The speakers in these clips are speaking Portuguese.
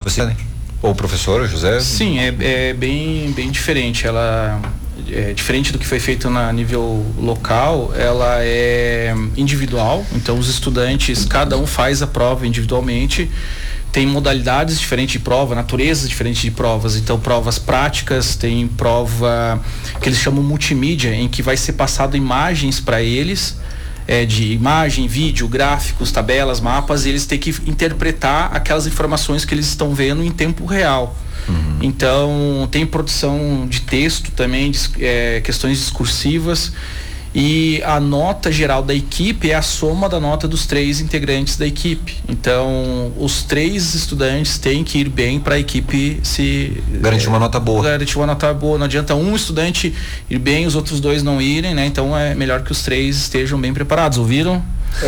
Você, ou o professor José? Sim, é bem diferente. Ela é diferente do que foi feito na nível local, ela é individual, então os estudantes, cada um faz a prova individualmente. Tem modalidades diferentes de prova, naturezas diferentes de provas. Então, provas práticas, tem prova que eles chamam multimídia, em que vai ser passado imagens para eles, de imagem, vídeo, gráficos, tabelas, mapas, e eles têm que interpretar aquelas informações que eles estão vendo em tempo real. Então, tem produção de texto também, questões discursivas. E a nota geral da equipe é a soma da nota dos 3 integrantes da equipe. Então, os 3 estudantes têm que ir bem para a equipe se garantir uma nota boa. Garantir uma nota boa. Não adianta um estudante ir bem, os outros 2 não irem, né? Então é melhor que os 3 estejam bem preparados. Ouviram?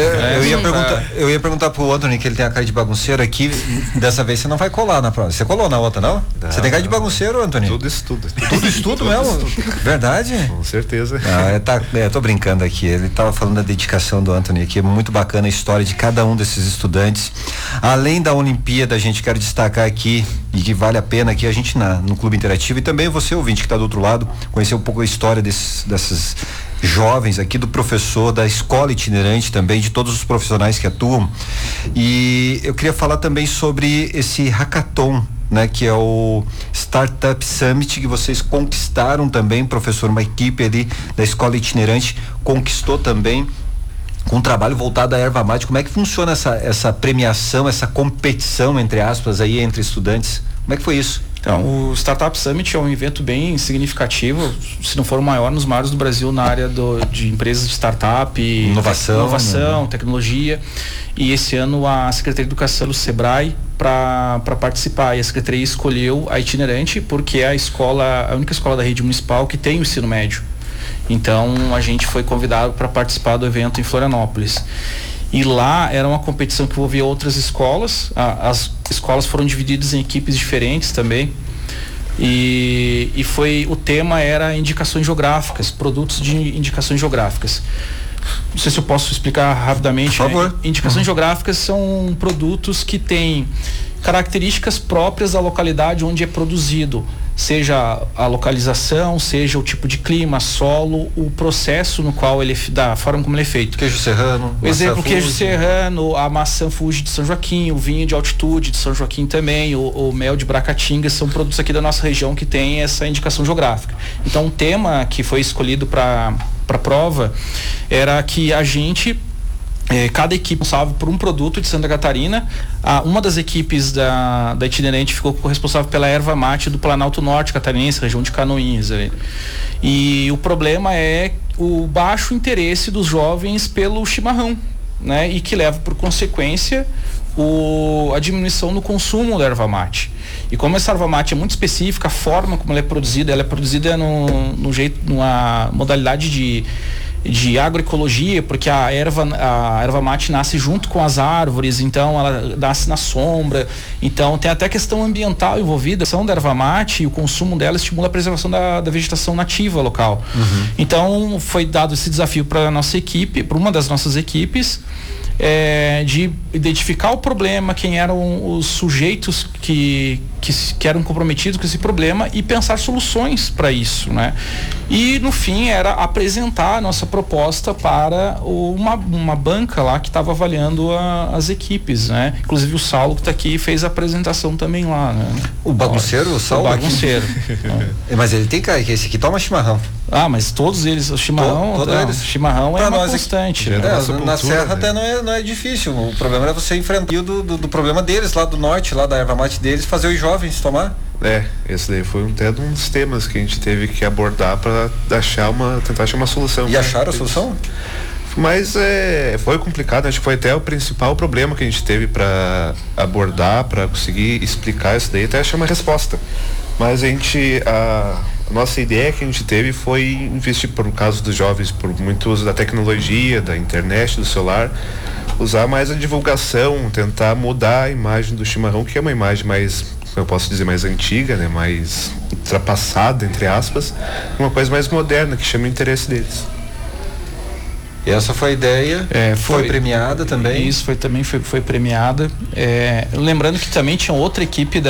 Eu ia perguntar pro Anthony, que ele tem a cara de bagunceiro aqui. Dessa vez você não vai colar na prova. Você colou na outra, não? Você tem cara de bagunceiro, Anthony? Tudo estudo. Tudo estudo mesmo? Verdade? Com certeza. Tô brincando aqui. Ele tava falando da dedicação do Anthony aqui. É muito bacana a história de cada um desses estudantes. Além da Olimpíada, a gente quer destacar aqui, e que vale a pena aqui a gente no Clube Interativo, e também você, ouvinte, que está do outro lado, conhecer um pouco a história dessas jovens aqui, do professor, da escola itinerante também, de todos os profissionais que atuam. E eu queria falar também sobre esse hackathon, né, que é o Startup Summit, que vocês conquistaram também, professor, uma equipe ali da escola itinerante conquistou também, com um trabalho voltado à erva mate. Como é que funciona essa premiação, essa competição, entre aspas, aí entre estudantes? Como é que foi isso? Então, o Startup Summit é um evento bem significativo, se não for o maior, nos maiores do Brasil na área de empresas de startup, inovação, tecnologia. E esse ano a Secretaria de Educação do Sebrae para participar. E a Secretaria escolheu a itinerante porque é a única escola da rede municipal que tem o ensino médio. Então a gente foi convidado para participar do evento em Florianópolis. E lá era uma competição que envolvia outras escolas. As escolas foram divididas em equipes diferentes também. E o tema era indicações geográficas, produtos de indicações geográficas. Não sei se eu posso explicar rapidamente. Por favor. Indicações geográficas são produtos que têm características próprias da localidade onde é produzido, seja a localização, seja o tipo de clima, solo, o processo no qual da forma como ele é feito. Queijo serrano. Por exemplo, queijo serrano, a maçã Fuji de São Joaquim, o vinho de altitude de São Joaquim também, o mel de Bracatinga, são produtos aqui da nossa região que tem essa indicação geográfica. Então, o tema que foi escolhido para a prova era que a gente cada equipe responsável por um produto de Santa Catarina. Uma das equipes da itinerante ficou responsável pela erva mate do Planalto Norte catarinense, região de Canoinhas. E o problema é o baixo interesse dos jovens pelo chimarrão, né? E que leva por consequência a diminuição no consumo da erva mate. E como essa erva mate é muito específica, a forma como ela é produzida numa modalidade de agroecologia, porque a erva mate nasce junto com as árvores, então ela nasce na sombra, então tem até questão ambiental envolvida. A ação da erva mate e o consumo dela estimula a preservação da vegetação nativa local. Então foi dado esse desafio para a nossa equipe, para uma das nossas equipes, de identificar o problema, quem eram os sujeitos que eram comprometidos com esse problema e pensar soluções para isso, né? E no fim era apresentar a nossa proposta para uma banca lá que estava avaliando as equipes, né? Inclusive o Saulo, que está aqui, fez a apresentação também lá, né? O bagunceiro, o Saulo? O bagunceiro. Mas ele tem cara que esse aqui toma chimarrão. Mas todos eles, o chimarrão, chimarrão é uma constante. Na Serra até não é difícil. O problema é você enfrentar do problema deles, lá do norte, lá da erva mate deles, fazer os jovens tomar. Esse daí foi até um dos temas que a gente teve que abordar para tentar achar uma solução. E acharam a solução? Mas foi complicado, acho que foi até o principal problema que a gente teve para abordar, para conseguir explicar isso daí, até achar uma resposta. Mas a nossa ideia que a gente teve foi investir, por causa dos jovens, por muito uso da tecnologia, da internet, do celular, usar mais a divulgação, tentar mudar a imagem do chimarrão, que é uma imagem mais, eu posso dizer, mais antiga, né, mais ultrapassada, entre aspas, uma coisa mais moderna, que chama o interesse deles. E essa foi a ideia, foi premiada também? Isso, foi premiada. Lembrando que também tinha outra equipe